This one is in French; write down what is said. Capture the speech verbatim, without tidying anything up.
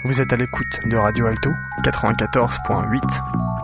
Vous êtes à l'écoute de Radio Alto quatre-vingt-quatorze point huit.